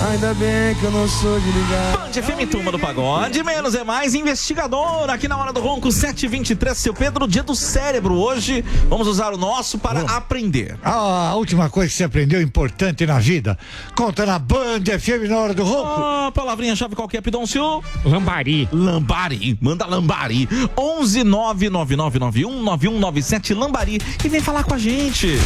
Ainda bem que eu não sou de ligar. Band FM, turma do pagode, menos é mais, investigador, aqui na Hora do Ronco, 7h23, seu Pedro, dia do cérebro. Hoje, vamos usar o nosso para aprender. A última coisa que você aprendeu importante na vida, conta na Band FM na Hora do Ronco. Palavrinha-chave qual que é, Pidoncio? Lambari. Lambari, manda Lambari. 11 99991 9197 Lambari, e vem falar com a gente.